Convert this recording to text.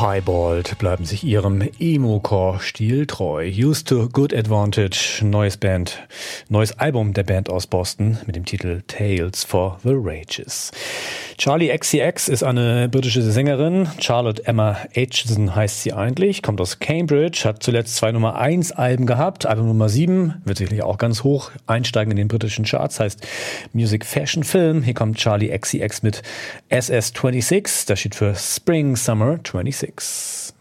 Piebald bleiben sich ihrem Emo-Core-Stil treu. Used to Good Advantage, neues Album der Band aus Boston mit dem Titel Tales for the Rages. Charli XCX ist eine britische Sängerin. Charlotte Emma Aitchison heißt sie eigentlich, kommt aus Cambridge, hat zuletzt 2 Nummer-1-Alben gehabt. Album Nummer 7 wird sicherlich auch ganz hoch einsteigen in den britischen Charts, heißt Music Fashion Film. Hier kommt Charli XCX mit SS26, das steht für Spring Summer 26.